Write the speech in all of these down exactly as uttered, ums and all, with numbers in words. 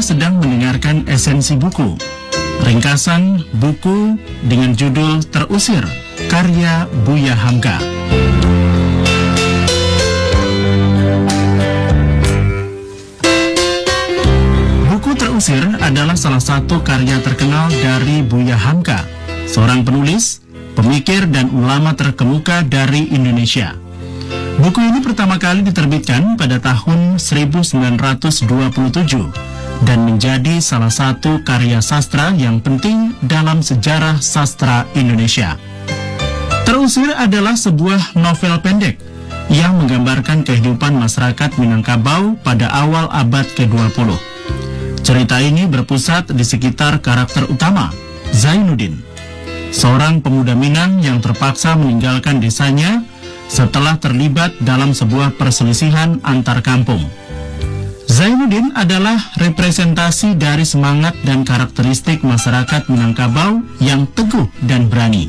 sedang mendengarkan esensi buku, ringkasan buku dengan judul Terusir, karya Buya Hamka. Buku Terusir adalah salah satu karya terkenal dari Buya Hamka, seorang penulis, pemikir, dan ulama terkemuka dari Indonesia. Buku ini pertama kali diterbitkan pada tahun seribu sembilan ratus dua puluh tujuh dan menjadi salah satu karya sastra yang penting dalam sejarah sastra Indonesia. Terusir adalah sebuah novel pendek yang menggambarkan kehidupan masyarakat Minangkabau pada awal abad ke dua puluh. Cerita ini berpusat di sekitar karakter utama, Zainuddin, seorang pemuda Minang yang terpaksa meninggalkan desanya setelah terlibat dalam sebuah perselisihan antar kampung. Zainuddin adalah representasi dari semangat dan karakteristik masyarakat Minangkabau yang teguh dan berani.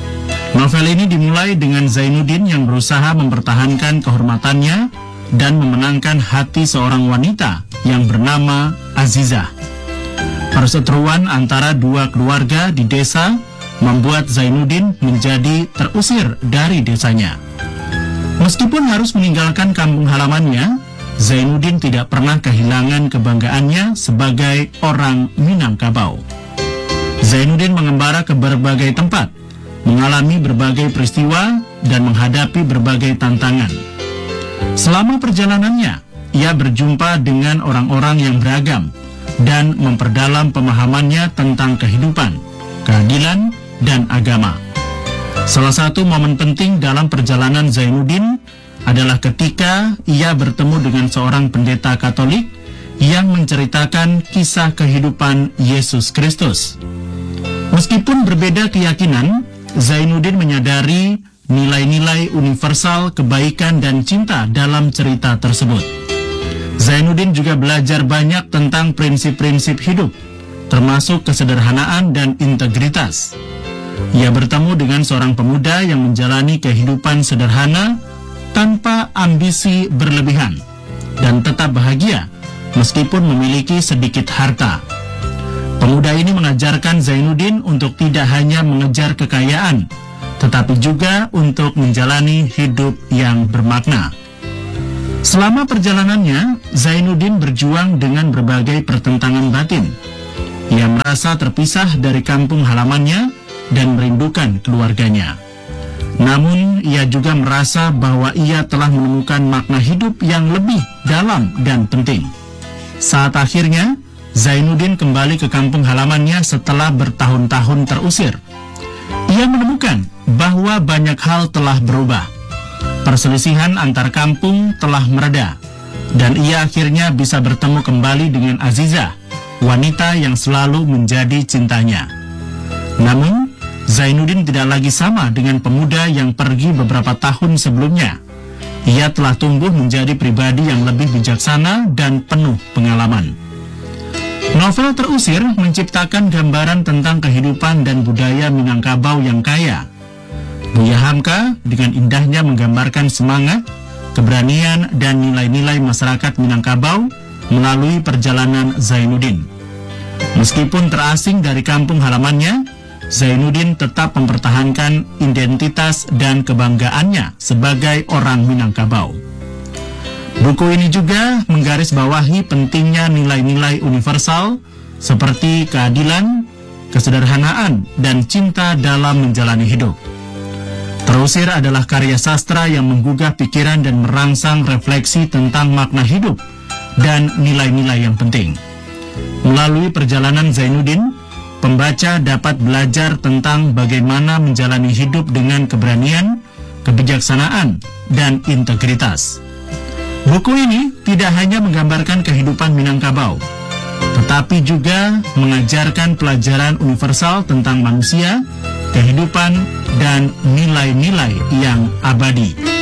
Novel ini dimulai dengan Zainuddin yang berusaha mempertahankan kehormatannya dan memenangkan hati seorang wanita yang bernama Azizah. Perseteruan antara dua keluarga di desa membuat Zainuddin menjadi terusir dari desanya. Meskipun harus meninggalkan kampung halamannya, Zainuddin tidak pernah kehilangan kebanggaannya sebagai orang Minangkabau. Zainuddin mengembara ke berbagai tempat, mengalami berbagai peristiwa, dan menghadapi berbagai tantangan. Selama perjalanannya, ia berjumpa dengan orang-orang yang beragam dan memperdalam pemahamannya tentang kehidupan, keadilan, dan agama. Salah satu momen penting dalam perjalanan Zainuddin adalah ketika ia bertemu dengan seorang pendeta Katolik yang menceritakan kisah kehidupan Yesus Kristus. Meskipun berbeda keyakinan, Zainuddin menyadari nilai-nilai universal kebaikan dan cinta dalam cerita tersebut. Zainuddin juga belajar banyak tentang prinsip-prinsip hidup, termasuk kesederhanaan dan integritas. Ia bertemu dengan seorang pemuda yang menjalani kehidupan sederhana tanpa ambisi berlebihan dan tetap bahagia meskipun memiliki sedikit harta. Pemuda ini mengajarkan Zainuddin untuk tidak hanya mengejar kekayaan, tetapi juga untuk menjalani hidup yang bermakna. Selama perjalanannya, Zainuddin berjuang dengan berbagai pertentangan batin. Ia merasa terpisah dari kampung halamannya dan merindukan keluarganya. Namun, ia juga merasa bahwa ia telah menemukan makna hidup yang lebih dalam dan penting. Saat akhirnya, Zainuddin kembali ke kampung halamannya setelah bertahun-tahun terusir. Ia menemukan bahwa banyak hal telah berubah. Perselisihan antar kampung telah mereda, dan ia akhirnya bisa bertemu kembali dengan Azizah, wanita yang selalu menjadi cintanya. Namun, Zainuddin tidak lagi sama dengan pemuda yang pergi beberapa tahun sebelumnya. Ia telah tumbuh menjadi pribadi yang lebih bijaksana dan penuh pengalaman. Novel Terusir menciptakan gambaran tentang kehidupan dan budaya Minangkabau yang kaya. Buya Hamka dengan indahnya menggambarkan semangat, keberanian, dan nilai-nilai masyarakat Minangkabau melalui perjalanan Zainuddin. Meskipun terasing dari kampung halamannya, Zainuddin tetap mempertahankan identitas dan kebanggaannya sebagai orang Minangkabau. Buku ini juga menggarisbawahi pentingnya nilai-nilai universal seperti keadilan, kesederhanaan, dan cinta dalam menjalani hidup. Terusir adalah karya sastra yang menggugah pikiran dan merangsang refleksi tentang makna hidup dan nilai-nilai yang penting. Melalui perjalanan Zainuddin, pembaca dapat belajar tentang bagaimana menjalani hidup dengan keberanian, kebijaksanaan, dan integritas. Buku ini tidak hanya menggambarkan kehidupan Minangkabau, tetapi juga mengajarkan pelajaran universal tentang manusia, kehidupan, dan nilai-nilai yang abadi.